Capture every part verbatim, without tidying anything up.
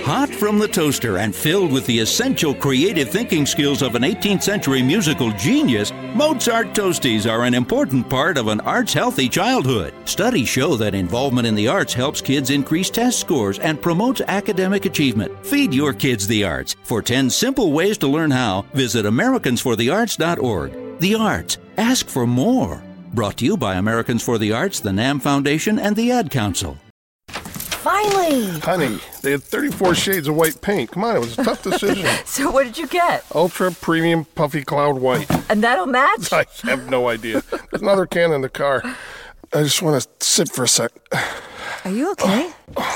Hot from the toaster and filled with the essential creative thinking skills of an eighteenth century musical genius, Mozart Toasties are an important part of an arts-healthy childhood. Studies show that involvement in the arts helps kids increase test scores and promotes academic achievement. Feed your kids the arts. For ten simple ways to learn how, visit Americans for the Arts dot org. The arts. Ask for more. Brought to you by Americans for the Arts, the NAM Foundation, and the Ad Council. Finally! Honey, they had thirty-four shades of white paint. Come on, it was a tough decision. So what did you get? Ultra Premium Puffy Cloud White. And that'll match? I have no idea. There's another can in the car. I just want to sit for a sec. Are you okay?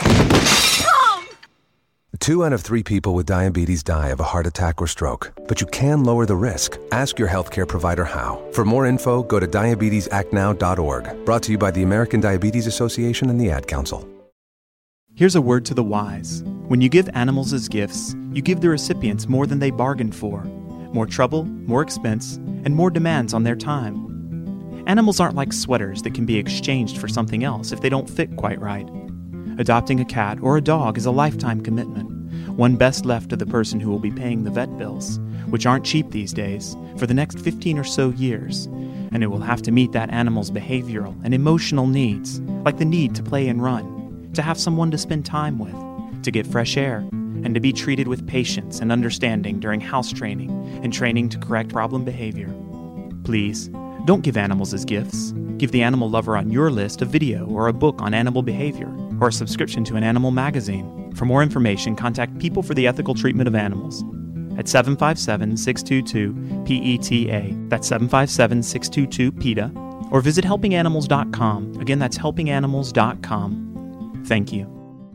Two out of three people with diabetes die of a heart attack or stroke. But you can lower the risk. Ask your healthcare provider how. For more info, go to diabetes act now dot org. Brought to you by the American Diabetes Association and the Ad Council. Here's a word to the wise. When you give animals as gifts, you give the recipients more than they bargained for. More trouble, more expense, and more demands on their time. Animals aren't like sweaters that can be exchanged for something else if they don't fit quite right. Adopting a cat or a dog is a lifetime commitment, one best left to the person who will be paying the vet bills, which aren't cheap these days, for the next fifteen or so years, and it will have to meet that animal's behavioral and emotional needs, like the need to play and run, to have someone to spend time with, to get fresh air, and to be treated with patience and understanding during house training and training to correct problem behavior. Please, don't give animals as gifts. Give the animal lover on your list a video or a book on animal behavior, or a subscription to an animal magazine. For more information, contact People for the Ethical Treatment of Animals at seven five seven, six two two, P E T A. That's seven five seven, six two two, P E T A. Or visit helping animals dot com. Again, that's helping animals dot com. Thank you.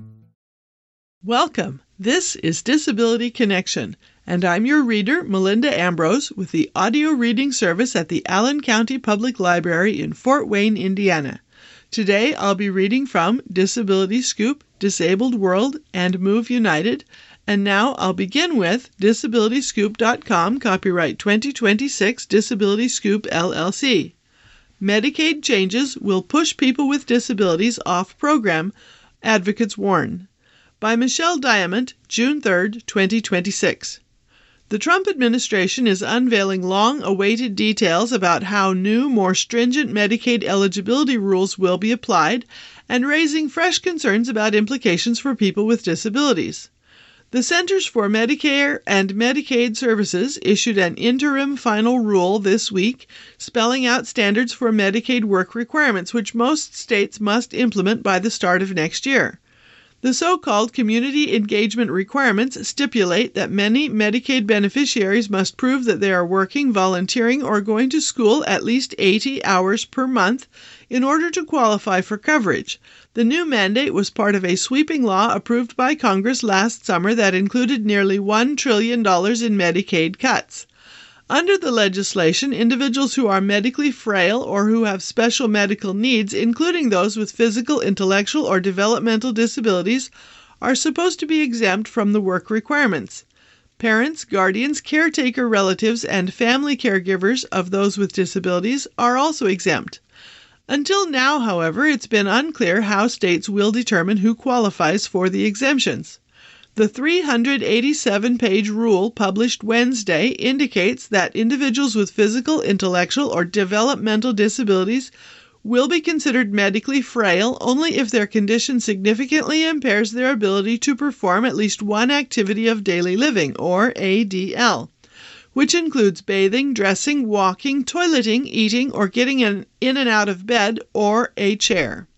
Welcome. This is Disability Connection, and I'm your reader, Melinda Ambrose, with the audio reading service at the Allen County Public Library in Fort Wayne, Indiana. Today I'll be reading from Disability Scoop, Disabled World, and Move United, and now I'll begin with disability scoop dot com, copyright twenty twenty-six, Disability Scoop, L L C. Medicaid changes will push people with disabilities off program, advocates warn. By Michelle Diamond, June third, twenty twenty-six. The Trump administration is unveiling long-awaited details about how new, more stringent Medicaid eligibility rules will be applied and raising fresh concerns about implications for people with disabilities. The Centers for Medicare and Medicaid Services issued an interim final rule this week spelling out standards for Medicaid work requirements, which most states must implement by the start of next year. The so-called community engagement requirements stipulate that many Medicaid beneficiaries must prove that they are working, volunteering, or going to school at least eighty hours per month in order to qualify for coverage. The new mandate was part of a sweeping law approved by Congress last summer that included nearly one trillion dollars in Medicaid cuts. Under the legislation, individuals who are medically frail or who have special medical needs, including those with physical, intellectual, or developmental disabilities, are supposed to be exempt from the work requirements. Parents, guardians, caretaker relatives, and family caregivers of those with disabilities are also exempt. Until now, however, it's been unclear how states will determine who qualifies for the exemptions. The three hundred eighty-seven page rule published Wednesday indicates that individuals with physical, intellectual, or developmental disabilities will be considered medically frail only if their condition significantly impairs their ability to perform at least one activity of daily living, or A D L, which includes bathing, dressing, walking, toileting, eating, or getting in, in and out of bed, or a chair.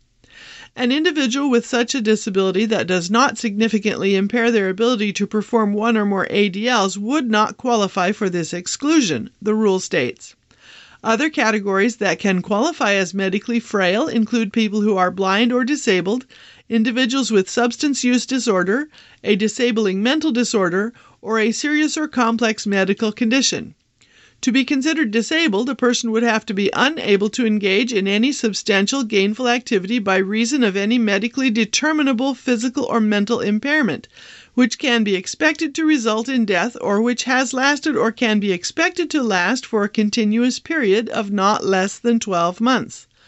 An individual with such a disability that does not significantly impair their ability to perform one or more A D Ls would not qualify for this exclusion, the rule states. Other categories that can qualify as medically frail include people who are blind or disabled, individuals with substance use disorder, a disabling mental disorder, or a serious or complex medical condition. To be considered disabled, a person would have to be unable to engage in any substantial gainful activity by reason of any medically determinable physical or mental impairment, which can be expected to result in death or which has lasted or can be expected to last for a continuous period of not less than twelve months.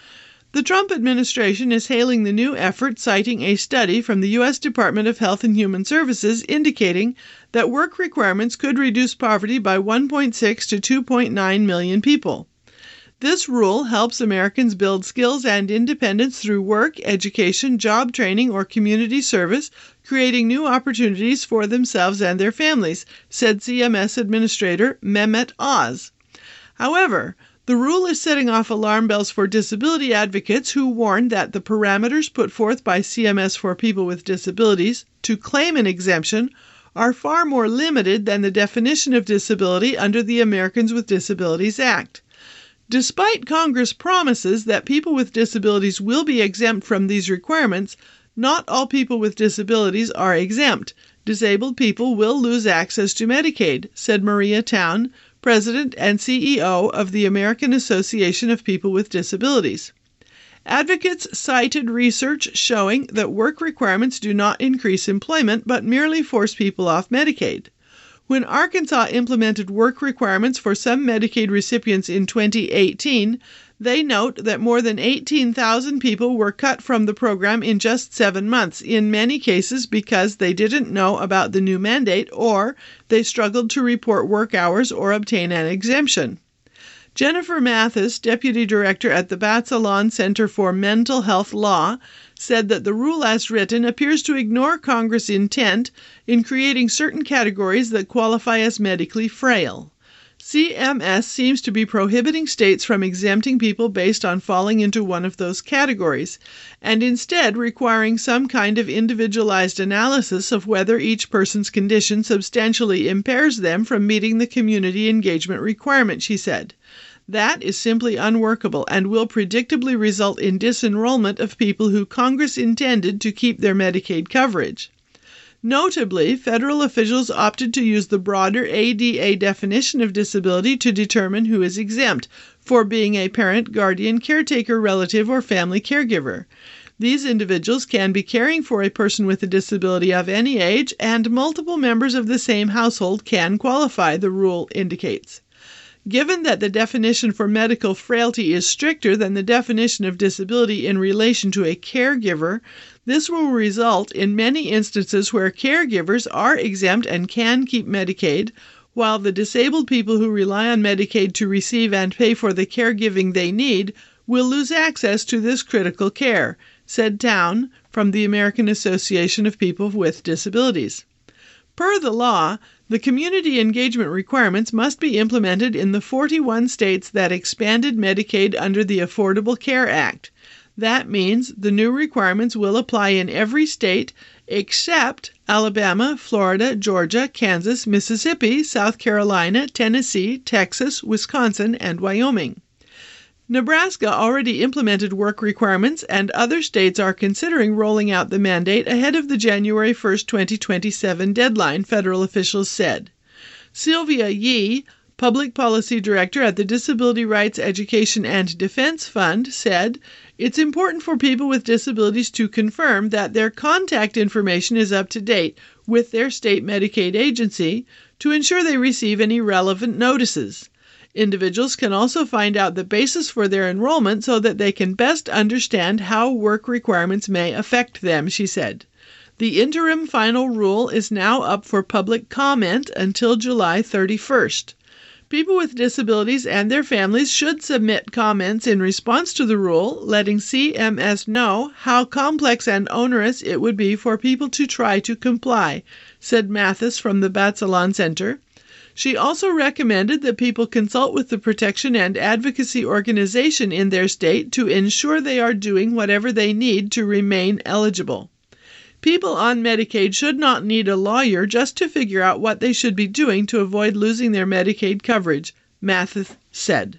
The Trump administration is hailing the new effort, citing a study from the U S Department of Health and Human Services indicating that work requirements could reduce poverty by one point six to two point nine million people. This rule helps Americans build skills and independence through work, education, job training, or community service, creating new opportunities for themselves and their families, said C M S Administrator Mehmet Oz. However, the rule is setting off alarm bells for disability advocates who warn that the parameters put forth by C M S for people with disabilities to claim an exemption are far more limited than the definition of disability under the Americans with Disabilities Act. Despite Congress' promises that people with disabilities will be exempt from these requirements, not all people with disabilities are exempt. Disabled people will lose access to Medicaid, said Maria Town, President and C E O of the American Association of People with Disabilities. Advocates cited research showing that work requirements do not increase employment but merely force people off Medicaid. When Arkansas implemented work requirements for some Medicaid recipients in twenty eighteen, they note that more than eighteen thousand people were cut from the program in just seven months, in many cases because they didn't know about the new mandate or they struggled to report work hours or obtain an exemption. Jennifer Mathis, Deputy Director at the Batsalon Center for Mental Health Law, said that the rule as written appears to ignore Congress' intent in creating certain categories that qualify as medically frail. C M S seems to be prohibiting states from exempting people based on falling into one of those categories, and instead requiring some kind of individualized analysis of whether each person's condition substantially impairs them from meeting the community engagement requirement, she said. That is simply unworkable and will predictably result in disenrollment of people who Congress intended to keep their Medicaid coverage. Notably, federal officials opted to use the broader A D A definition of disability to determine who is exempt for being a parent, guardian, caretaker, relative, or family caregiver. These individuals can be caring for a person with a disability of any age, and multiple members of the same household can qualify, the rule indicates. Given that the definition for medical frailty is stricter than the definition of disability in relation to a caregiver, this will result in many instances where caregivers are exempt and can keep Medicaid, while the disabled people who rely on Medicaid to receive and pay for the caregiving they need will lose access to this critical care, said Town from the American Association of People with Disabilities. Per the law, the community engagement requirements must be implemented in the forty-one states that expanded Medicaid under the Affordable Care Act. That means the new requirements will apply in every state except Alabama, Florida, Georgia, Kansas, Mississippi, South Carolina, Tennessee, Texas, Wisconsin, and Wyoming. Nebraska already implemented work requirements, and other states are considering rolling out the mandate ahead of the January first, twenty twenty-seven deadline, federal officials said. Sylvia Yee, Public Policy Director at the Disability Rights Education and Defense Fund, said, "It's important for people with disabilities to confirm that their contact information is up to date with their state Medicaid agency to ensure they receive any relevant notices. Individuals can also find out the basis for their enrollment so that they can best understand how work requirements may affect them," she said. The interim final rule is now up for public comment until July thirty-first. People with disabilities and their families should submit comments in response to the rule, letting C M S know how complex and onerous it would be for people to try to comply, said Mathis from the Batsalon Center. She also recommended that people consult with the protection and advocacy organization in their state to ensure they are doing whatever they need to remain eligible. People on Medicaid should not need a lawyer just to figure out what they should be doing to avoid losing their Medicaid coverage, Mathis said.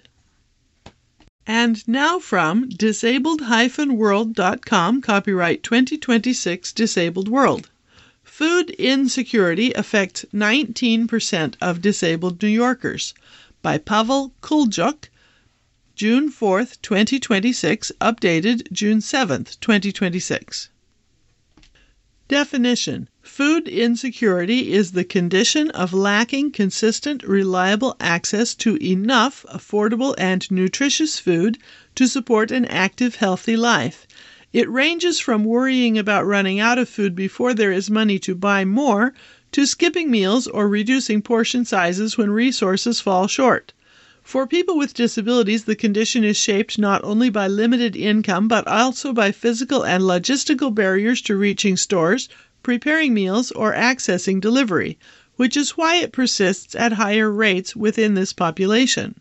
And now from disabled dash world dot com, copyright twenty twenty-six Disabled World. Food insecurity affects nineteen percent of disabled New Yorkers, by Pavel Kuljuk, June fourth, twenty twenty-six, updated June seventh, twenty twenty-six. Definition: Food insecurity is the condition of lacking consistent, reliable access to enough affordable and nutritious food to support an active, healthy life. It ranges from worrying about running out of food before there is money to buy more, to skipping meals or reducing portion sizes when resources fall short. For people with disabilities, the condition is shaped not only by limited income, but also by physical and logistical barriers to reaching stores, preparing meals, or accessing delivery, which is why it persists at higher rates within this population.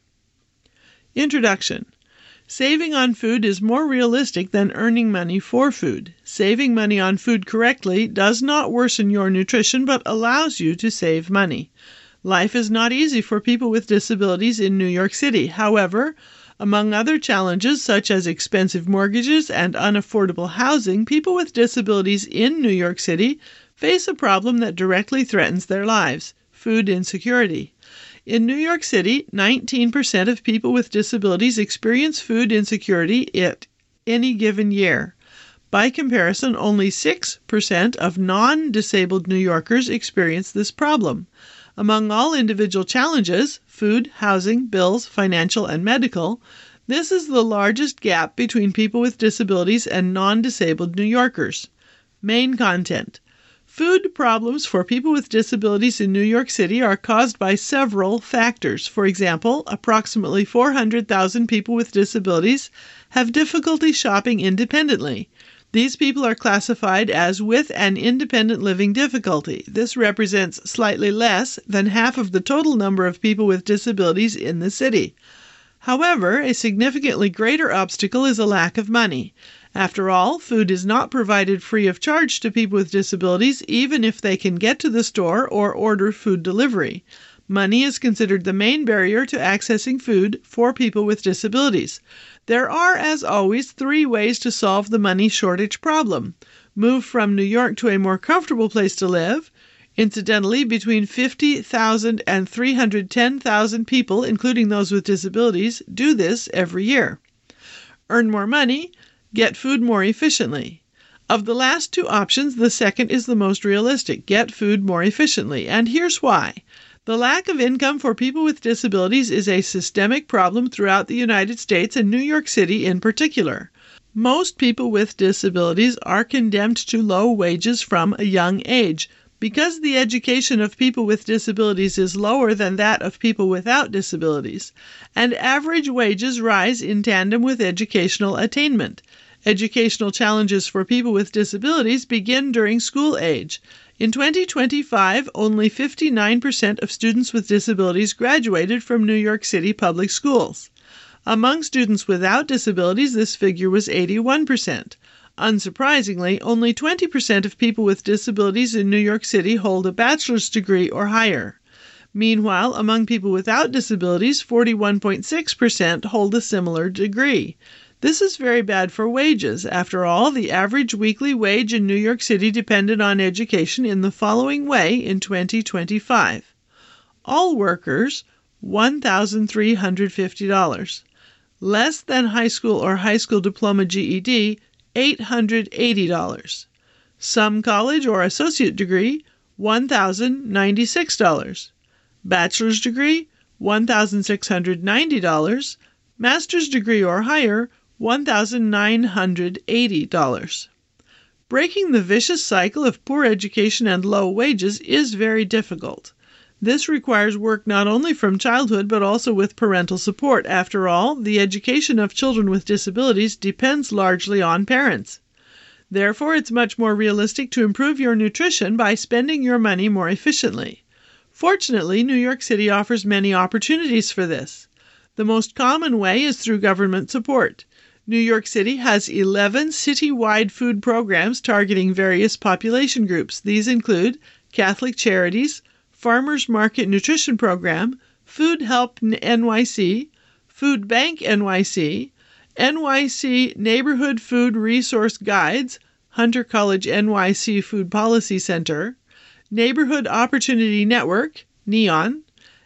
Introduction. Saving on food is more realistic than earning money for food. Saving money on food correctly does not worsen your nutrition, but allows you to save money. Life is not easy for people with disabilities in New York City. However, among other challenges such as expensive mortgages and unaffordable housing, people with disabilities in New York City face a problem that directly threatens their lives: food insecurity. In New York City, nineteen percent of people with disabilities experience food insecurity at any given year. By comparison, only six percent of non-disabled New Yorkers experience this problem. Among all individual challenges, food, housing, bills, financial, and medical, this is the largest gap between people with disabilities and non-disabled New Yorkers. Main content. Food problems for people with disabilities in New York City are caused by several factors. For example, approximately four hundred thousand people with disabilities have difficulty shopping independently. These people are classified as with an independent living difficulty. This represents slightly less than half of the total number of people with disabilities in the city. However, a significantly greater obstacle is a lack of money. After all, food is not provided free of charge to people with disabilities, even if they can get to the store or order food delivery. Money is considered the main barrier to accessing food for people with disabilities. There are, as always, three ways to solve the money shortage problem. Move from New York to a more comfortable place to live. Incidentally, between fifty thousand and three hundred ten thousand people, including those with disabilities, do this every year. Earn more money. Get food more efficiently. Of the last two options, the second is the most realistic: get food more efficiently. And here's why. The lack of income for people with disabilities is a systemic problem throughout the United States and New York City in particular. Most people with disabilities are condemned to low wages from a young age. Because the education of people with disabilities is lower than that of people without disabilities, and average wages rise in tandem with educational attainment. Educational challenges for people with disabilities begin during school age. In twenty twenty-five, only fifty-nine percent of students with disabilities graduated from New York City public schools. Among students without disabilities, this figure was eighty-one percent. Unsurprisingly, only twenty percent of people with disabilities in New York City hold a bachelor's degree or higher. Meanwhile, among people without disabilities, forty-one point six percent hold a similar degree. This is very bad for wages. After all, the average weekly wage in New York City depended on education in the following way in twenty twenty-five. All workers, one thousand three hundred fifty dollars. Less than high school or high school diploma G E D, eight hundred eighty dollars. Some college or associate degree, one thousand ninety-six dollars. Bachelor's degree, one thousand six hundred ninety dollars. Master's degree or higher, one thousand nine hundred eighty dollars. Breaking the vicious cycle of poor education and low wages is very difficult. This requires work not only from childhood but also with parental support. After all, the education of children with disabilities depends largely on parents. Therefore, it's much more realistic to improve your nutrition by spending your money more efficiently. Fortunately, New York City offers many opportunities for this. The most common way is through government support. New York City has eleven city-wide food programs targeting various population groups. These include Catholic Charities, Farmers Market Nutrition Program, Food Help N Y C, Food Bank N Y C, N Y C Neighborhood Food Resource Guides, Hunter College N Y C Food Policy Center, Neighborhood Opportunity Network, NEON,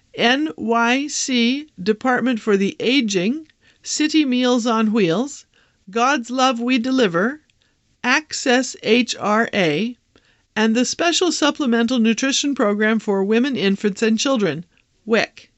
N Y C Department for the Aging, City Meals on Wheels, God's Love We Deliver, Access H R A, and the Special Supplemental Nutrition Program for Women, Infants, and Children, W I C.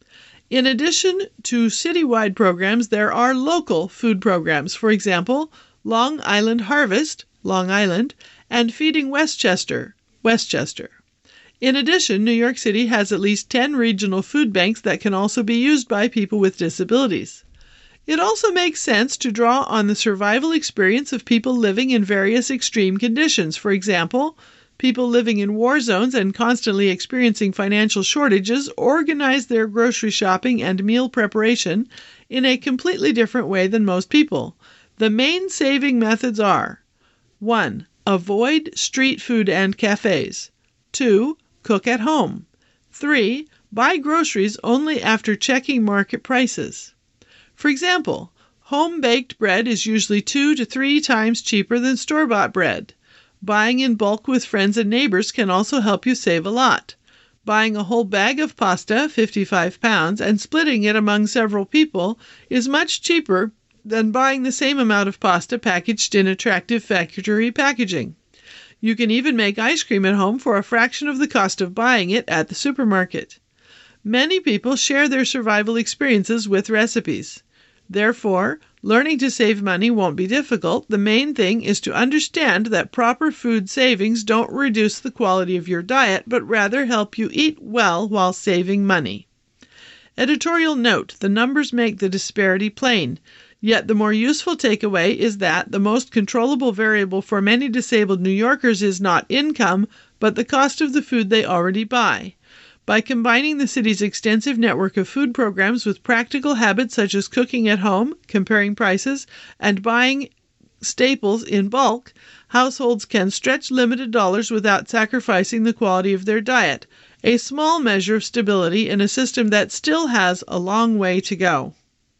In addition to citywide programs, there are local food programs. For example, Long Island Harvest, Long Island, and Feeding Westchester, Westchester. In addition, New York City has at least ten regional food banks that can also be used by people with disabilities. It also makes sense to draw on the survival experience of people living in various extreme conditions. For example, people living in war zones and constantly experiencing financial shortages organize their grocery shopping and meal preparation in a completely different way than most people. The main saving methods are: one. Avoid street food and cafes. two. Cook at home. three. Buy groceries only after checking market prices. For example, home-baked bread is usually two to three times cheaper than store-bought bread. Buying in bulk with friends and neighbors can also help you save a lot. Buying a whole bag of pasta, fifty-five pounds, and splitting it among several people is much cheaper than buying the same amount of pasta packaged in attractive factory packaging. You can even make ice cream at home for a fraction of the cost of buying it at the supermarket. Many people share their survival experiences with recipes. Therefore, learning to save money won't be difficult. The main thing is to understand that proper food savings don't reduce the quality of your diet, but rather help you eat well while saving money. Editorial note: the numbers make the disparity plain. Yet the more useful takeaway is that the most controllable variable for many disabled New Yorkers is not income, but the cost of the food they already buy. By combining the city's extensive network of food programs with practical habits such as cooking at home, comparing prices, and buying staples in bulk, households can stretch limited dollars without sacrificing the quality of their diet, a small measure of stability in a system that still has a long way to go.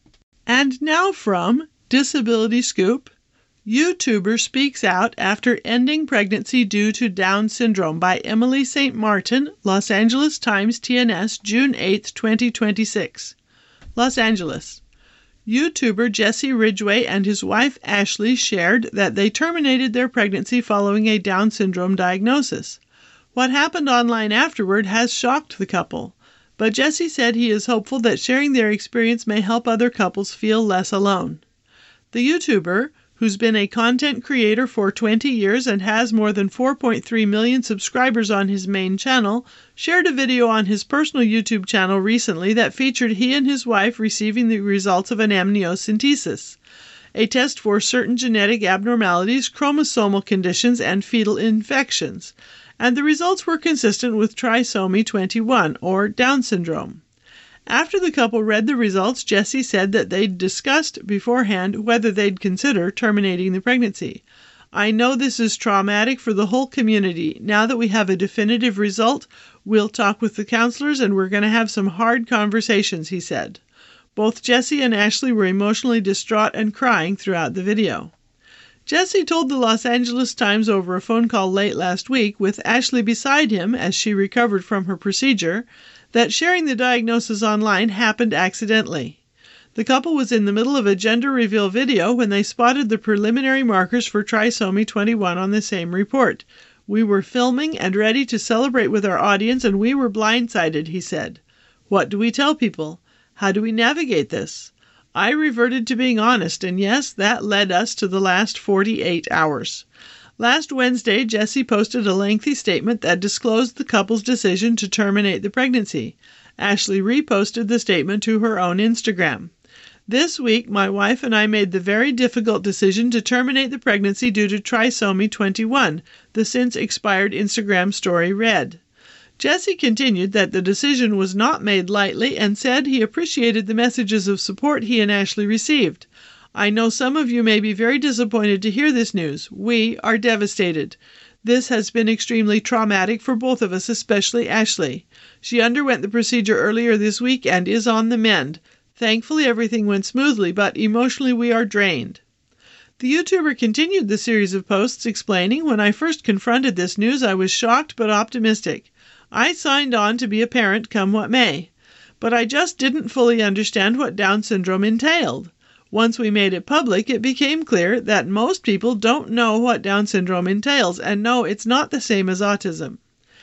And now from Disability Scoop, YouTuber speaks out after ending pregnancy due to Down syndrome by Emily Saint Martin, Los Angeles Times T N S, June eighth, twenty twenty-six. Los Angeles. YouTuber Jesse Ridgway and his wife Ashley shared that they terminated their pregnancy following a Down syndrome diagnosis. What happened online afterward has shocked the couple, but Jesse said he is hopeful that sharing their experience may help other couples feel less alone. The YouTuber, who's been a content creator for twenty years and has more than four point three million subscribers on his main channel, shared a video on his personal YouTube channel recently that featured he and his wife receiving the results of an amniocentesis, a test for certain genetic abnormalities, chromosomal conditions, and fetal infections, and the results were consistent with trisomy twenty-one, or Down syndrome. After the couple read the results, Jesse said that they'd discussed beforehand whether they'd consider terminating the pregnancy. "I know this is traumatic for the whole community. Now that we have a definitive result, we'll talk with the counselors and we're going to have some hard conversations," he said. Both Jesse and Ashley were emotionally distraught and crying throughout the video. Jesse told the Los Angeles Times over a phone call late last week, with Ashley beside him as she recovered from her procedure, that sharing the diagnosis online happened accidentally. The couple was in the middle of a gender reveal video when they spotted the preliminary markers for trisomy twenty-one on the same report. "We were filming and ready to celebrate with our audience and we were blindsided," he said. "What do we tell people? How do we navigate this?" I reverted to being honest, and yes, that led us to the last forty-eight hours. Last Wednesday, Jesse posted a lengthy statement that disclosed the couple's decision to terminate the pregnancy. Ashley reposted the statement to her own Instagram. "This week, my wife and I made the very difficult decision to terminate the pregnancy due to trisomy twenty-one, the since-expired Instagram story read. Jesse continued that the decision was not made lightly and said he appreciated the messages of support he and Ashley received. "I know some of you may be very disappointed to hear this news. We are devastated. This has been extremely traumatic for both of us, especially Ashley. She underwent the procedure earlier this week and is on the mend. Thankfully, everything went smoothly, but emotionally we are drained." The YouTuber continued the series of posts explaining, "When I first confronted this news, I was shocked but optimistic. I signed on to be a parent come what may. But I just didn't fully understand what Down syndrome entailed. Once we made it public, it became clear that most people don't know what Down syndrome entails, and no, it's not the same as autism.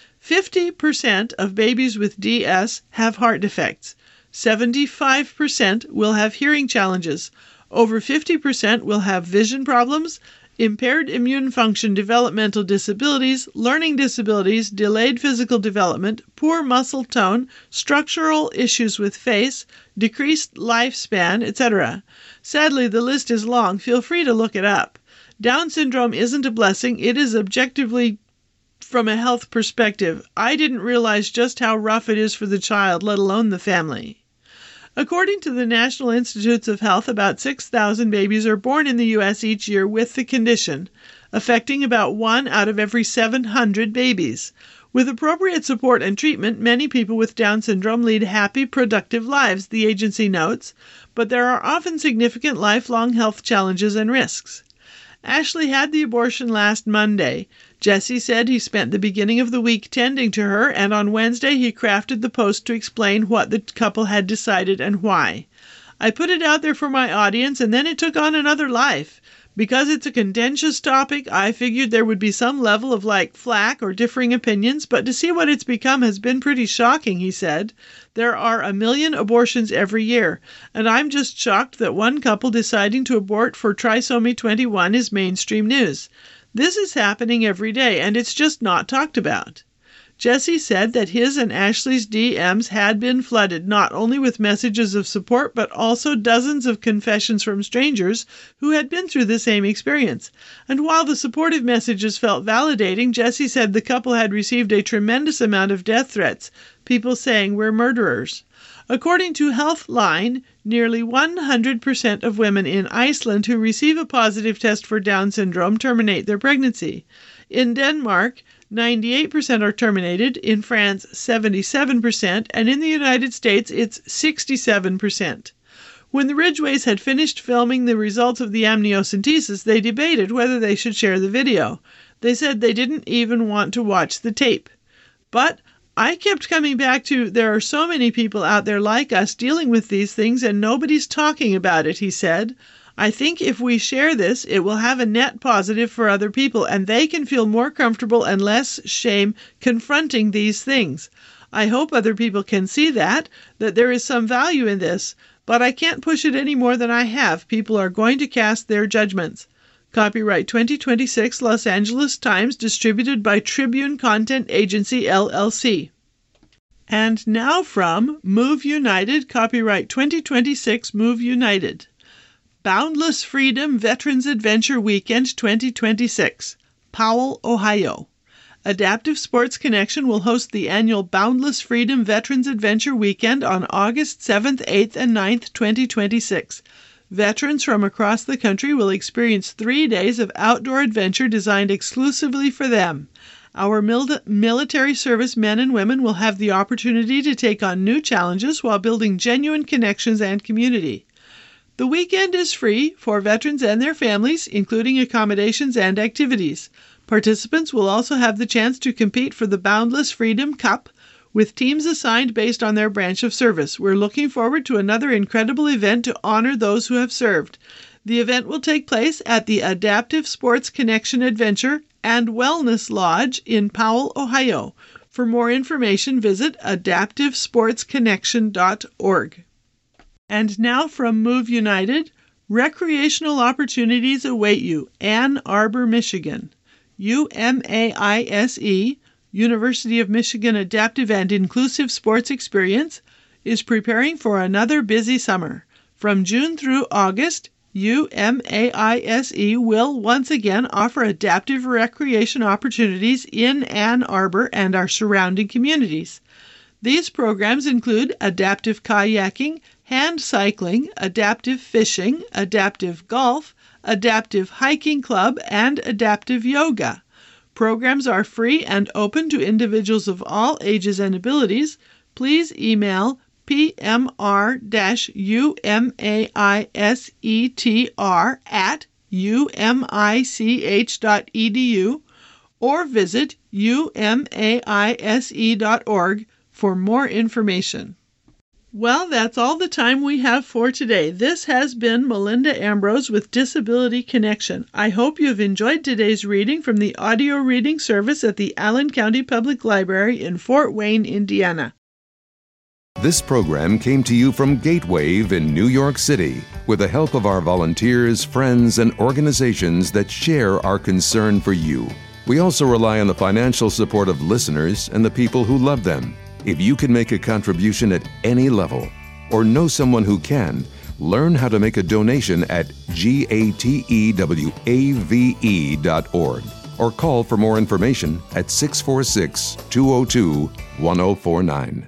fifty percent of babies with D S have heart defects. seventy-five percent will have hearing challenges. Over fifty percent will have vision problems, impaired immune function, developmental disabilities, learning disabilities, delayed physical development, poor muscle tone, structural issues with face, decreased lifespan, et cetera. Sadly, the list is long. Feel free to look it up. Down syndrome isn't a blessing. It is objectively from a health perspective. I didn't realize just how rough it is for the child, let alone the family. According to the National Institutes of Health, about six thousand babies are born in the U S each year with the condition, affecting about one out of every seven hundred babies. With appropriate support and treatment, many people with Down syndrome lead happy, productive lives, the agency notes, but there are often significant lifelong health challenges and risks. Ashley had the abortion last Monday. Jesse said he spent the beginning of the week tending to her, and on Wednesday he crafted the post to explain what the couple had decided and why. I put it out there for my audience, and then it took on another life. Because it's a contentious topic, I figured there would be some level of like flack or differing opinions, but to see what it's become has been pretty shocking, he said. There are a million abortions every year, and I'm just shocked that one couple deciding to abort for trisomy twenty-one is mainstream news. This is happening every day, and it's just not talked about. Jesse said that his and Ashley's D Ms had been flooded not only with messages of support, but also dozens of confessions from strangers who had been through the same experience. And while the supportive messages felt validating, Jesse said the couple had received a tremendous amount of death threats, people saying we're murderers. According to Healthline, nearly one hundred percent of women in Iceland who receive a positive test for Down syndrome terminate their pregnancy. In Denmark, ninety-eight percent are terminated, in France seventy-seven percent, and in the United States it's sixty-seven percent. When the Ridgeways had finished filming the results of the amniocentesis, they debated whether they should share the video. They said they didn't even want to watch the tape. But I kept coming back to, there are so many people out there like us dealing with these things and nobody's talking about it, he said. I think if we share this, it will have a net positive for other people and they can feel more comfortable and less shame confronting these things. I hope other people can see that, that there is some value in this, but I can't push it any more than I have. People are going to cast their judgments. Copyright twenty twenty-six, Los Angeles Times, distributed by Tribune Content Agency, L L C. And now from Move United, copyright twenty twenty-six, Move United. Boundless Freedom Veterans Adventure Weekend twenty twenty-six, Powell, Ohio. Adaptive Sports Connection will host the annual Boundless Freedom Veterans Adventure Weekend on August seventh, eighth, and ninth, twenty twenty-six. Veterans from across the country will experience three days of outdoor adventure designed exclusively for them. Our mil- military service men and women will have the opportunity to take on new challenges while building genuine connections and community. The weekend is free for veterans and their families, including accommodations and activities. Participants will also have the chance to compete for the Boundless Freedom Cup, with teams assigned based on their branch of service. We're looking forward to another incredible event to honor those who have served. The event will take place at the Adaptive Sports Connection Adventure and Wellness Lodge in Powell, Ohio. For more information, visit adaptive sports connection dot org. And now from Move United, recreational opportunities await you, Ann Arbor, Michigan. U M A I S E, University of Michigan Adaptive and Inclusive Sports Experience, is preparing for another busy summer. From June through August, U M A I S E will once again offer adaptive recreation opportunities in Ann Arbor and our surrounding communities. These programs include adaptive kayaking, hand cycling, adaptive fishing, adaptive golf, adaptive hiking club, and adaptive yoga. Programs are free and open to individuals of all ages and abilities. Please email P M R U M A I S E T R at U M I C H dot E D U or visit U M A I S E dot org for more information. Well, that's all the time we have for today. This has been Melinda Ambrose with Disability Connection. I hope you've enjoyed today's reading from the audio reading service at the Allen County Public Library in Fort Wayne, Indiana. This program came to you from Gatewave in New York City with the help of our volunteers, friends, and organizations that share our concern for you. We also rely on the financial support of listeners and the people who love them. If you can make a contribution at any level or know someone who can, learn how to make a donation at gatewave dot org or call for more information at six four six, two zero two, one zero four nine.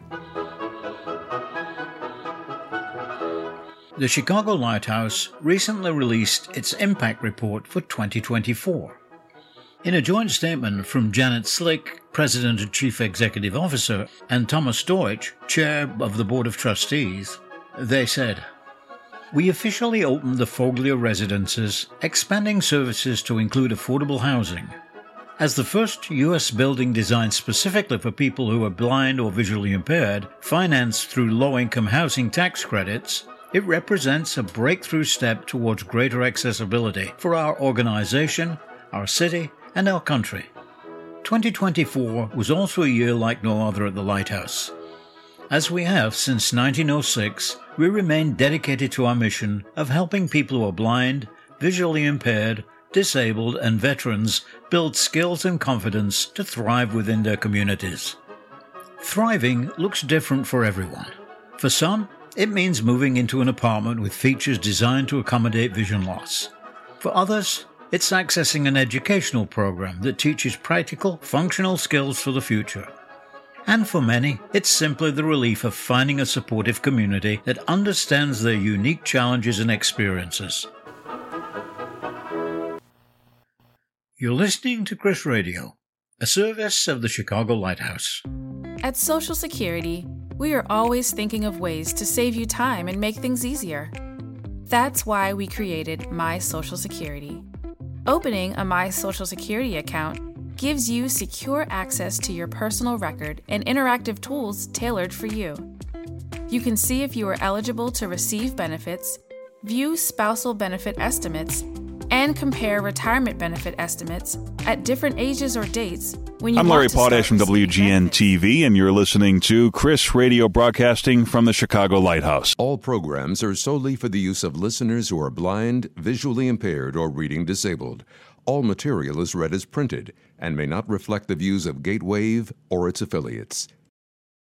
The Chicago Lighthouse recently released its Impact Report for twenty twenty-four. In a joint statement from Janet Slick, President and Chief Executive Officer, and Thomas Deutsch, Chair of the Board of Trustees, they said, "We officially opened the Foglia Residences, expanding services to include affordable housing. As the first U S building designed specifically for people who are blind or visually impaired, financed through low-income housing tax credits, it represents a breakthrough step towards greater accessibility for our organization, our city, and our country." twenty twenty-four was also a year like no other at the Lighthouse. As we have since nineteen oh six, we remain dedicated to our mission of helping people who are blind, visually impaired, disabled, and veterans build skills and confidence to thrive within their communities. Thriving looks different for everyone. For some, it means moving into an apartment with features designed to accommodate vision loss. For others, it's accessing an educational program that teaches practical, functional skills for the future. And for many, it's simply the relief of finding a supportive community that understands their unique challenges and experiences. You're listening to Chris Radio, a service of the Chicago Lighthouse. At Social Security, we are always thinking of ways to save you time and make things easier. That's why we created My Social Security. Opening a My Social Security account gives you secure access to your personal record and interactive tools tailored for you. You can see if you are eligible to receive benefits, view spousal benefit estimates, and compare retirement benefit estimates at different ages or dates when you I'm want Larry to start Potash from W G N T V, and you're listening to Chris Radio broadcasting from the Chicago Lighthouse. All programs are solely for the use of listeners who are blind, visually impaired, or reading disabled. All material is read as printed and may not reflect the views of Gatewave or its affiliates.